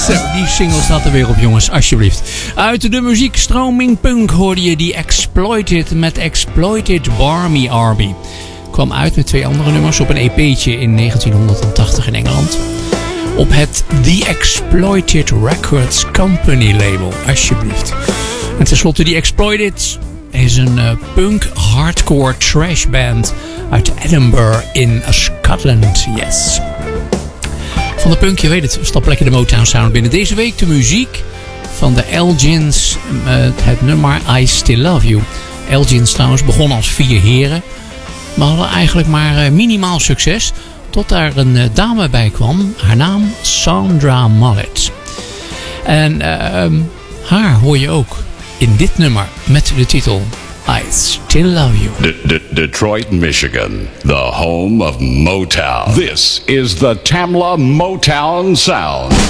Zo, die single staat er weer op, jongens, alsjeblieft. Uit de muziekstroming punk hoorde je die Exploited met Exploited Barmy Arby. Kwam uit met 2 andere nummers op een EP'tje in 1980 in Engeland. Op het The Exploited Records Company label, alsjeblieft. En tenslotte, die Exploited is een punk hardcore trash band uit Edinburgh in Scotland, yes. Van de punk, je weet het, stap lekker de Motown sound binnen. Deze week de muziek van de Elgins, het nummer I Still Love You. Elgins trouwens begon als 4 heren, maar hadden eigenlijk maar minimaal succes, tot daar een dame bij kwam, haar naam Sandra Mallet. En haar hoor je ook in dit nummer met de titel I Still Love You. Detroit, Michigan, the home of Motown. This is the Tamla Motown Sound.